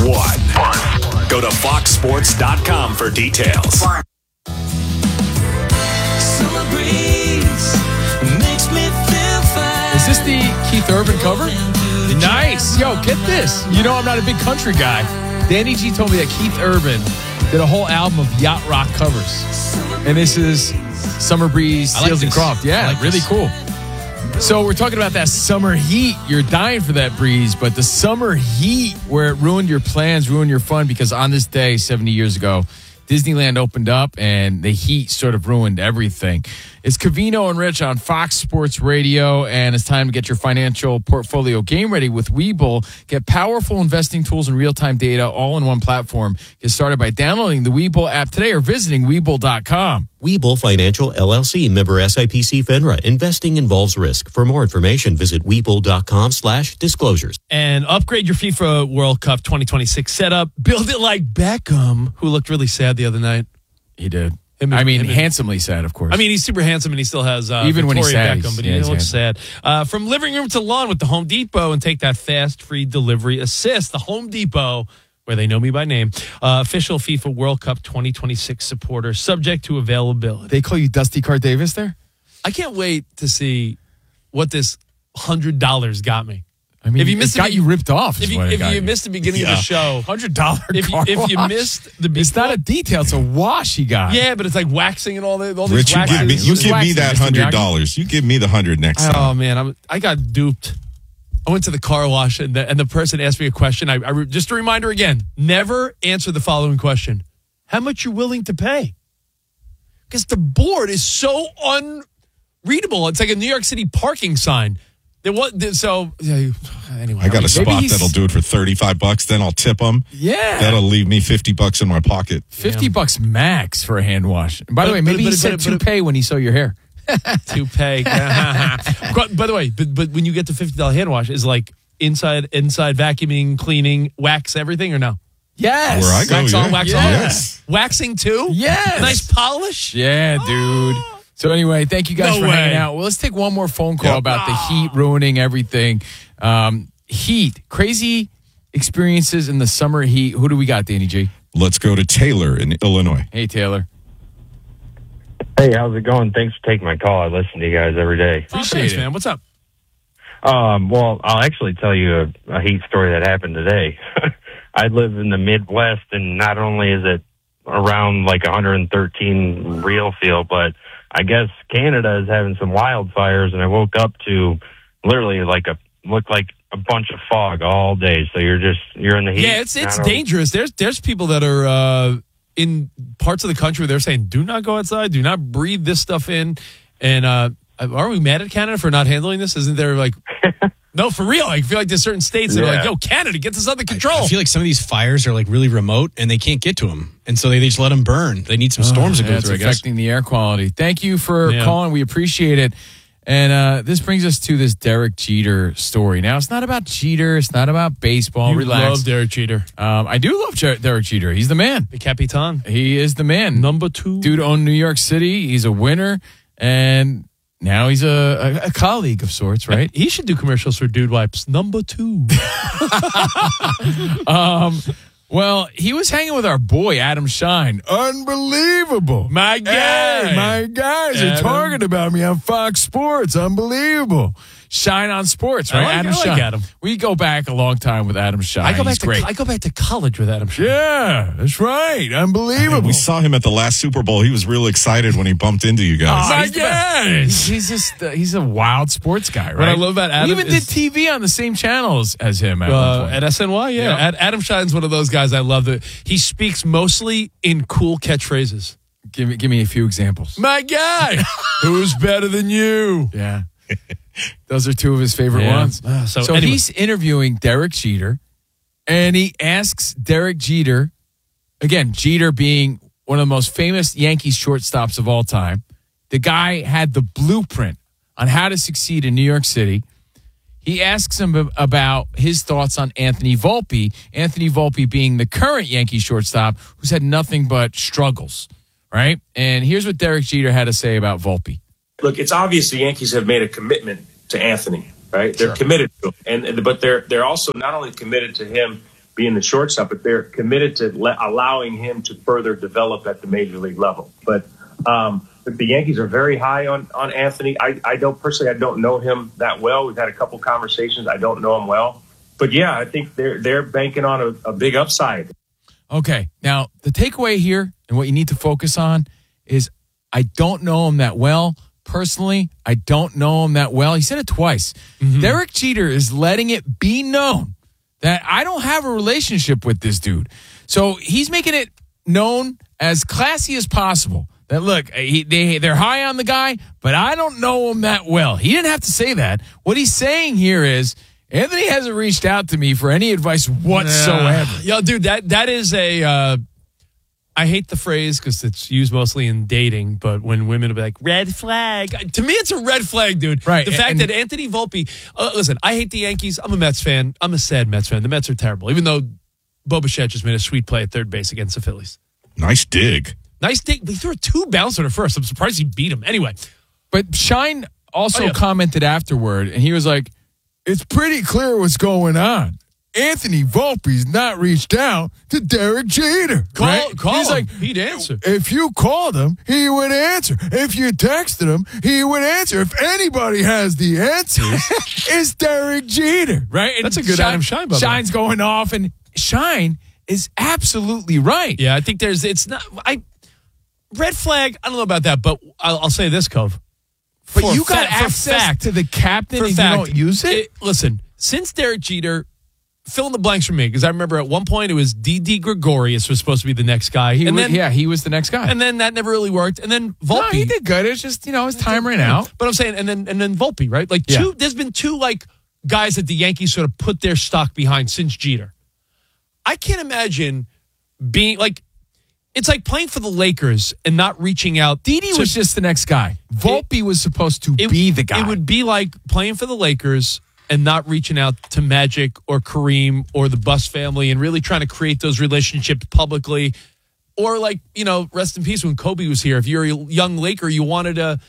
one. Go to foxsports.com for details. Summer breeze makes me feel fine. Is this the Keith Urban cover? Nice. Yo, get this. You know I'm not a big country guy. Danny G told me that Keith Urban did a whole album of yacht rock covers. And this is Summer Breeze, Seals and Croft. Yeah, really cool. So we're talking about that summer heat. You're dying for that breeze, but the summer heat where it ruined your plans, ruined your fun, because on this day, 70 years ago, Disneyland opened up and the heat sort of ruined everything. It's Covino and Rich on Fox Sports Radio, and it's time to get your financial portfolio game ready with Webull. Get powerful investing tools and real-time data all in one platform. Get started by downloading the Webull app today or visiting Webull.com. Webull Financial LLC, member SIPC FINRA. Investing involves risk. For more information, visit Webull.com/disclosures. And upgrade your FIFA World Cup 2026 setup. Build it like Beckham, who looked really sad the other night. He did. Handsomely sad, of course. I mean, he's super handsome, and he still has even when he's sad, Beckham, but he looks sad. From living room to lawn with the Home Depot, and take that fast, free delivery assist. The Home Depot, where they know me by name, official FIFA World Cup 2026 supporter, subject to availability. They call you Dusty Card Davis there? I can't wait to see what this $100 got me. I mean, it got you ripped off. If you missed the beginning of the show, $100 car if you missed the it's not a detail, it's a wash he got. Yeah, but it's like waxing and all these Rich, waxes. you give me that $100. You give me the 100 next time. Oh man, I got duped. I went to the car wash and the person asked me a question. I just a reminder again: never answer the following question: how much you're willing to pay? Because the board is so unreadable. It's like a New York City parking sign. Anyway, I got a spot that'll do it for $35. Then I'll tip them. Yeah, that'll leave me $50 in my pocket. $50 max for a hand wash. And by the way, maybe he said toupee when he saw your hair. Toupee. By the way, but when you get the $50 hand wash, is like inside vacuuming, cleaning, wax everything or no? Yes. Where I go, wax on, wax yes. on. Waxing too? Yes. Nice polish? Yeah, dude. So anyway, thank you guys for hanging out. Well, let's take one more phone call about the heat ruining everything. Heat, crazy experiences in the summer heat. Who do we got, Danny G? Let's go to Taylor in Illinois. Hey, Taylor. Hey, how's it going? Thanks for taking my call. I listen to you guys every day. Appreciate it, man. What's up? Well, I'll actually tell you a heat story that happened today. I live in the Midwest, and not only is it around like 113 real feel, but I guess Canada is having some wildfires, and I woke up to literally looked like a bunch of fog all day. So you're in the heat. Yeah, it's dangerous. There's people that are in parts of the country where they're saying, do not go outside, do not breathe this stuff in. And are we mad at Canada for not handling this? Isn't there like... No, for real. I feel like there's certain states that are like, yo, Canada, get this under control. I feel like some of these fires are like really remote and they can't get to them. And so they just let them burn. They need some storms to go through, I guess. It's affecting the air quality. Thank you for calling. We appreciate it. And this brings us to this Derek Jeter story. Now, it's not about Jeter. It's not about baseball. Relax. Love Derek Jeter. I do love Derek Jeter. He's the man. The Capitan. He is the man. Number 2. Dude owned New York City. He's a winner. And now he's a colleague of sorts, right? He should do commercials for Dude Wipes. Number 2. Well, he was hanging with our boy, Adam Shine. Unbelievable. My guy. Hey, my guys are talking about me on Fox Sports. Unbelievable. Shine on Sports, right? Adam Shine. Adam. We go back a long time with Adam Shine. I go back to college with Adam Shine. Yeah, that's right. Unbelievable. We saw him at the last Super Bowl. He was real excited when he bumped into you guys. My gosh. He's a wild sports guy, right? What I love about Adam He even did TV on the same channels as him at one point. At SNY, yeah. Adam Shine's one of those guys I love. That he speaks mostly in cool catchphrases. Give me a few examples. My guy. Who's better than you? Yeah. Those are two of his favorite ones. So anyway. He's interviewing Derek Jeter, and he asks Derek Jeter, again, Jeter being one of the most famous Yankees shortstops of all time. The guy had the blueprint on how to succeed in New York City. He asks him about his thoughts on Anthony Volpe. Anthony Volpe being the current Yankee shortstop who's had nothing but struggles, right? And here's what Derek Jeter had to say about Volpe. Look, it's obvious the Yankees have made a commitment to Anthony, right? They're committed to him, but they're also not only committed to him being the shortstop, but they're committed to allowing him to further develop at the major league level. But the Yankees are very high on Anthony. I don't know him that well. We've had a couple conversations. I don't know him well. But, yeah, I think they're banking on a big upside. Okay. Now, the takeaway here and what you need to focus on is I don't know him that well. Personally, I don't know him that well. He said it twice. Mm-hmm. Derek Jeter is letting it be known that I don't have a relationship with this dude. So he's making it known as classy as possible that, look, they're high on the guy, but I don't know him that well. He didn't have to say that. What he's saying here is, Anthony hasn't reached out to me for any advice whatsoever. Yo, dude, that is a... I hate the phrase because it's used mostly in dating, but when women will be like, red flag. To me, it's a red flag, dude. Right. The fact that Anthony Volpe, listen, I hate the Yankees. I'm a Mets fan. I'm a sad Mets fan. The Mets are terrible, even though Bo Bichette just made a sweet play at third base against the Phillies. Nice dig. Nice dig. He threw a 2 bouncer to first. I'm surprised he beat him. Anyway. But Shine also commented afterward, and he was like, it's pretty clear what's going on. Anthony Volpe's not reached out to Derek Jeter. Call He's him. like, He'd answer. If you called him, he would answer. If you texted him, he would answer. If anybody has the answers, it's Derek Jeter, right? And that's a good Adam Shine, by the way. Shine's going off, and Shine is absolutely right. Yeah, I think red flag, I don't know about that, but I'll say this, Cove. But you got access to the captain and you don't use it? Listen, since Derek Jeter, fill in the blanks for me, because I remember at one point it was Didi Gregorius was supposed to be the next guy. He was the next guy. And then that never really worked. And then Volpe. No, he did good. It's just, his time ran out. But I'm saying, and then Volpe, right? Like there's been 2 guys that the Yankees sort of put their stock behind since Jeter. I can't imagine being it's like playing for the Lakers and not reaching out. Didi was just the next guy. Volpe was supposed to be the guy. It would be like playing for the Lakers and not reaching out to Magic or Kareem or the Buss family and really trying to create those relationships publicly. Or rest in peace when Kobe was here. If you're a young Laker, you wanted to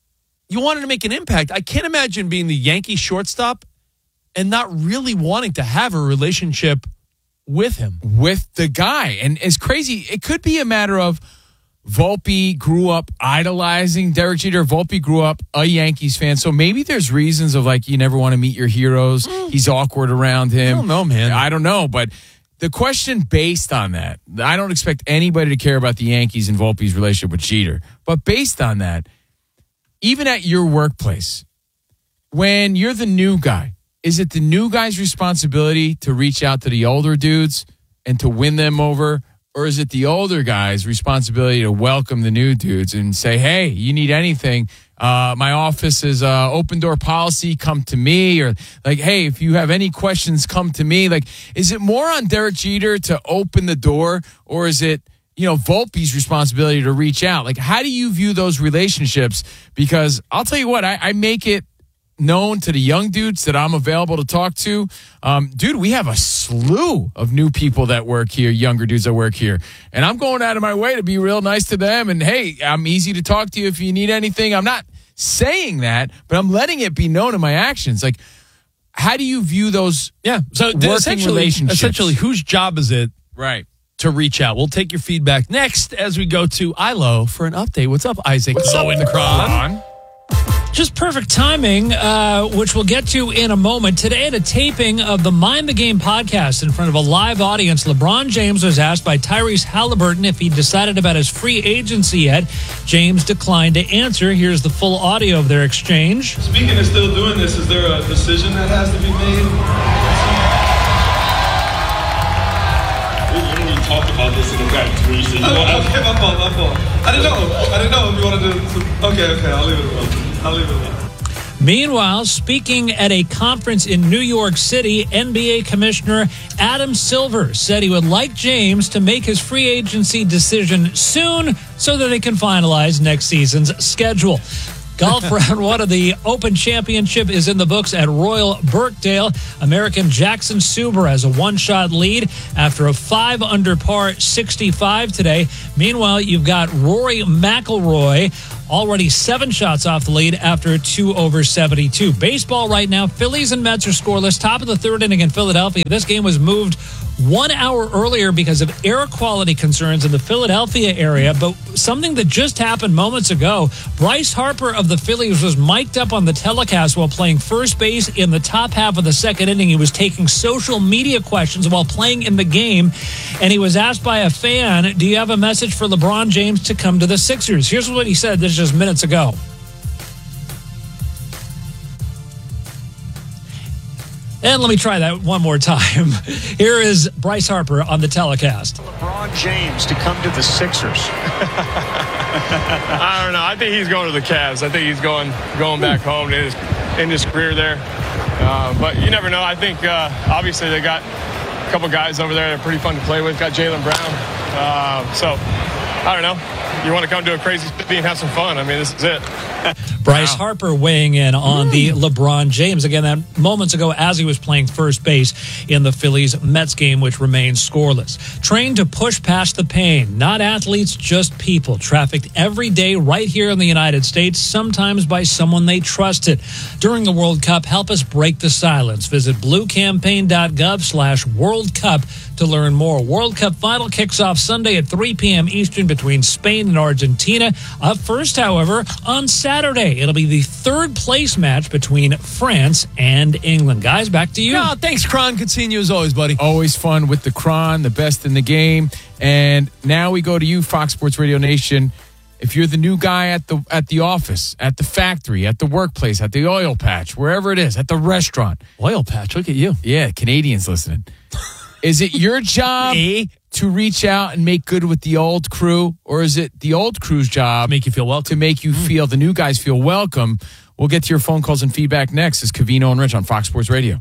make an impact. I can't imagine being the Yankee shortstop and not really wanting to have a relationship with him. With the guy. And it's crazy. It could be a matter of Volpe grew up idolizing Derek Jeter. Volpe grew up a Yankees fan. So maybe there's reasons of you never want to meet your heroes. He's awkward around him. I don't know, man. I don't know. But the question based on that, I don't expect anybody to care about the Yankees and Volpe's relationship with Jeter. But based on that, even at your workplace, when you're the new guy, is it the new guy's responsibility to reach out to the older dudes and to win them over? Or is it the older guy's responsibility to welcome the new dudes and say, hey, you need anything? My office is open door policy. Come to me. Or hey, if you have any questions, come to me. Is it more on Derek Jeter to open the door? Or is it, Volpe's responsibility to reach out? How do you view those relationships? Because I'll tell you what, I make it known to the young dudes that I'm available to talk to. Dude, we have a slew of new people that work here, younger dudes that work here. And I'm going out of my way to be real nice to them. And hey, I'm easy to talk to you if you need anything. I'm not saying that, but I'm letting it be known in my actions. How do you view those working relationships? Essentially, whose job is it right to reach out? We'll take your feedback next as we go to ILO for an update. What's up, Isaac? What's up, Kron? Just perfect timing, which we'll get to in a moment. Today at a taping of the Mind the Game podcast in front of a live audience, LeBron James was asked by Tyrese Halliburton if he decided about his free agency yet. James declined to answer. Here's the full audio of their exchange. Speaking of still doing this, is there a decision that has to be made? We talked about this in the back. Okay, my fault. I didn't know if you wanted to. Okay, I'll leave it alone. Meanwhile, speaking at a conference in New York City, NBA Commissioner Adam Silver said he would like James to make his free agency decision soon so that they can finalize next season's schedule. Golf round 1 of the Open Championship is in the books at Royal Birkdale. American Jackson Suber has a 1-shot lead after a 5-under par 65 today. Meanwhile, you've got Rory McIlroy already 7 shots off the lead after 2 over 72. Baseball right now, Phillies and Mets are scoreless. Top of the 3rd inning in Philadelphia. This game was moved 1 hour earlier because of air quality concerns in the Philadelphia area. But something that just happened moments ago, Bryce Harper of the Phillies was mic'd up on the telecast while playing first base in the top half of the second inning. He was taking social media questions while playing in the game, and he was asked by a fan, do you have a message for LeBron James to come to the Sixers? Here's what he said. This just minutes ago. And let me try that one more time. Here is Bryce Harper on the telecast. LeBron James to come to the Sixers. I don't know. I think he's going to the Cavs. I think he's going back home in his career there. But you never know. I think obviously they got a couple guys over there that are pretty fun to play with. Got Jaylen Brown. So I don't know. You want to come to a crazy city and have some fun. I mean, this is it. Bryce Harper weighing in on the LeBron James. Again, that moments ago as he was playing first base in the Phillies-Mets game, which remains scoreless. Trained to push past the pain. Not athletes, just people. Trafficked every day right here in the United States, sometimes by someone they trusted. During the World Cup, help us break the silence. Visit bluecampaign.gov/World Cup to learn more. World Cup final kicks off Sunday at 3 p.m. Eastern between Spain and Argentina. Up first, however, on Saturday. It'll be the third place match between France and England. Guys, back to you. No, thanks, Kron. Good seeing you as always, buddy. Always fun with the Kron, the best in the game. And now we go to you, Fox Sports Radio Nation. If you're the new guy at the office, at the factory, at the workplace, at the oil patch, wherever it is, at the restaurant. Oil patch, look at you. Yeah, Canadians listening. Is it your job to reach out and make good with the old crew, or is it the old crew's job make you feel welcome? To make you feel the new guys feel welcome? We'll get to your phone calls and feedback next. It's Covino and Rich on Fox Sports Radio.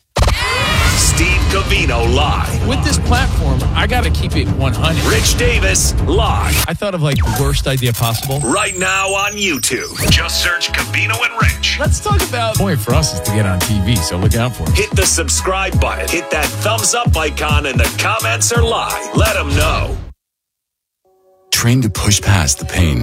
Steve Covino live. With this platform, I got to keep it 100. Rich Davis live. I thought of like the worst idea possible. Right now on YouTube. Just search Covino and Rich. Let's talk about. The point for us is to get on TV, so look out for it. Hit the subscribe button. Hit that thumbs up icon, and the comments are live. Let them know. Trained to push past the pain.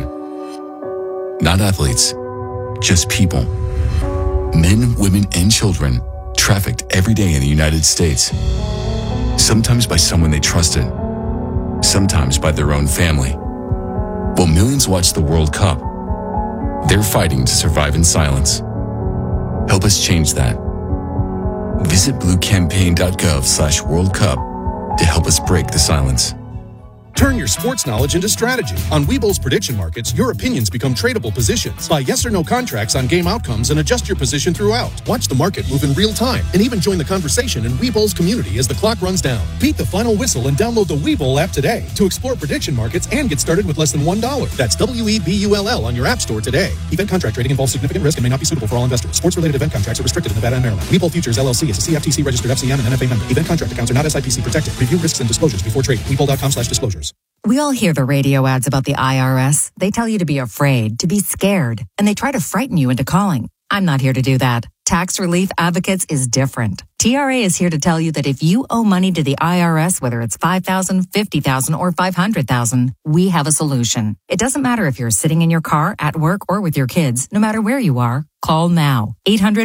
Not athletes, just people. Men, women, and children trafficked every day in the United States. Sometimes by someone they trusted, sometimes by their own family. While millions watch the World Cup, they're fighting to survive in silence. Help us change that. Visit bluecampaign.gov/World Cup to help us break the silence. Turn your sports knowledge into strategy. On Webull's prediction markets, your opinions become tradable positions. Buy yes or no contracts on game outcomes and adjust your position throughout. Watch the market move in real time and even join the conversation in Webull's community as the clock runs down. Beat the final whistle and download the Webull app today to explore prediction markets and get started with less than $1. That's WEBULL on your app store today. Event contract trading involves significant risk and may not be suitable for all investors. Sports-related event contracts are restricted in Nevada and Maryland. Webull Futures LLC is a CFTC registered FCM and NFA member. Event contract accounts are not SIPC protected. Review risks and disclosures before trading. Webull.com/disclosures. We all hear the radio ads about the IRS. They tell you to be afraid, to be scared, and they try to frighten you into calling. I'm not here to do that. Tax Relief Advocates is different. TRA is here to tell you that if you owe money to the IRS, whether it's $5,000, $50,000, or $500,000, we have a solution. It doesn't matter if you're sitting in your car, at work, or with your kids. No matter where you are, call now.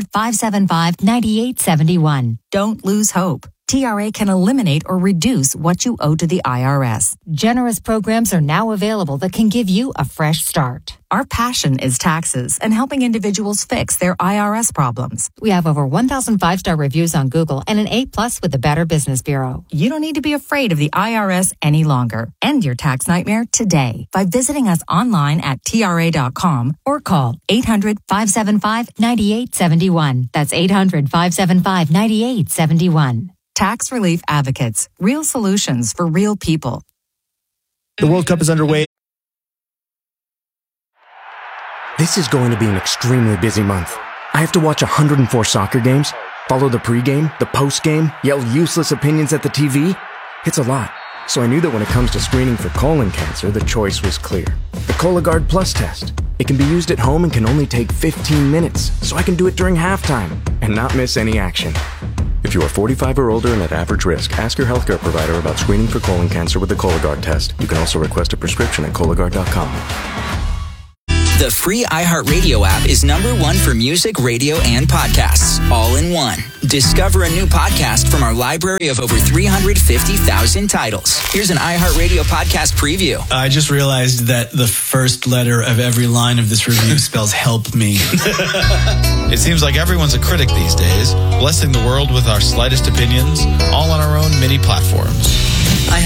800-575-9871. Don't lose hope. TRA can eliminate or reduce what you owe to the IRS. Generous programs are now available that can give you a fresh start. Our passion is taxes and helping individuals fix their IRS problems. We have over 1,000 5-star reviews on Google and an A+ with the Better Business Bureau. You don't need to be afraid of the IRS any longer. End your tax nightmare today by visiting us online at TRA.com or call 800-575-9871. That's 800-575-9871. Tax Relief Advocates. Real solutions for real people. The World Cup is underway. This is going to be an extremely busy month. I have to watch 104 soccer games, follow the pregame, the postgame, yell useless opinions at the TV. It's a lot. So I knew that when it comes to screening for colon cancer, the choice was clear. The Cologuard Plus test. It can be used at home and can only take 15 minutes, so I can do it during halftime and not miss any action. If you are 45 or older and at average risk, ask your healthcare provider about screening for colon cancer with the Cologuard test. You can also request a prescription at Cologuard.com. The free iHeartRadio app is #1 for music, radio, and podcasts, all in one. Discover a new podcast from our library of over 350,000 titles. Here's an iHeartRadio podcast preview. I just realized that the first letter of every line of this review spells help me. It seems like everyone's a critic these days, blessing the world with our slightest opinions, all on our own mini platforms.